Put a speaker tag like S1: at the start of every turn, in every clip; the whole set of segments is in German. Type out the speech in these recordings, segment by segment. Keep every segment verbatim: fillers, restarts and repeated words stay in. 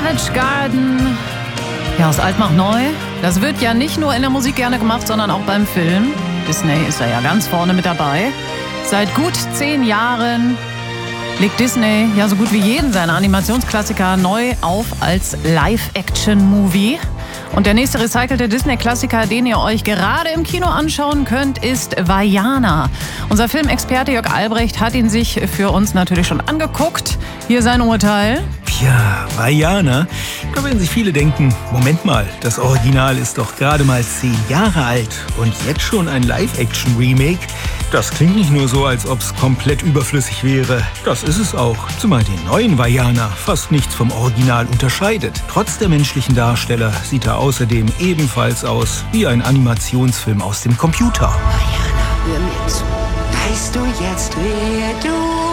S1: Savage Garden. Ja, aus alt macht neu. Das wird ja nicht nur in der Musik gerne gemacht, sondern auch beim Film. Disney ist da ja ganz vorne mit dabei. Seit gut zehn Jahren legt Disney ja so gut wie jeden seiner Animationsklassiker neu auf als Live-Action-Movie. Und der nächste recycelte Disney-Klassiker, den ihr euch gerade im Kino anschauen könnt, ist Vaiana. Unser Filmexperte Jörg Albrecht hat ihn sich für uns natürlich schon angeguckt. Hier sein Urteil.
S2: Ja, Vaiana. Da werden sich viele denken, Moment mal, das Original ist doch gerade mal zehn Jahre alt und jetzt schon ein Live-Action-Remake. Das klingt nicht nur so, als ob es komplett überflüssig wäre. Das ist es auch, zumal den neuen Vaiana fast nichts vom Original unterscheidet. Trotz der menschlichen Darsteller sieht er außerdem ebenfalls aus wie ein Animationsfilm aus dem Computer.
S3: Vaiana, hör mir zu. Weißt du jetzt, wer du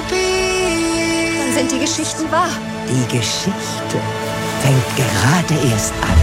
S3: bist?
S4: Dann sind die Geschichten wahr.
S3: Die Geschichte fängt gerade erst an.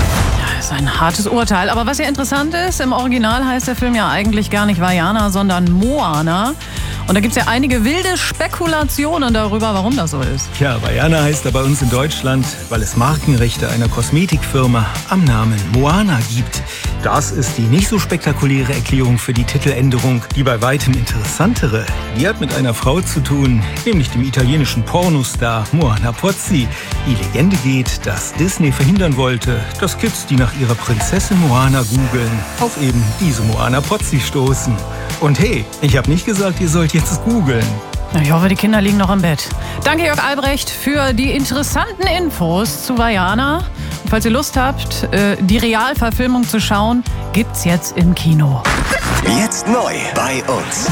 S1: Das ist ein hartes Urteil. Aber was ja interessant ist, im Original heißt der Film ja eigentlich gar nicht Vaiana, sondern Moana. Und da gibt es ja einige wilde Spekulationen darüber, warum das so ist.
S2: Ja, Vaiana heißt er bei uns in Deutschland, weil es Markenrechte einer Kosmetikfirma am Namen Moana gibt. Das ist die nicht so spektakuläre Erklärung für die Titeländerung. Die bei weitem interessantere, die hat mit einer Frau zu tun, nämlich dem italienischen Pornostar Moana Pozzi. Die Legende geht, dass Disney verhindern wollte, dass Kids, die nach ihrer Prinzessin Moana googeln, auf eben diese Moana Pozzi stoßen. Und hey, ich habe nicht gesagt, ihr sollt jetzt googeln.
S1: Ich hoffe, die Kinder liegen noch im Bett. Danke, Jörg Albrecht, für die interessanten Infos zu Vaiana. Und falls ihr Lust habt, die Realverfilmung zu schauen, gibt's jetzt im Kino.
S5: Jetzt neu bei uns.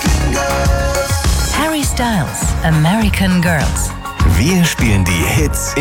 S6: Harry Styles, American Girls.
S5: Wir spielen die Hits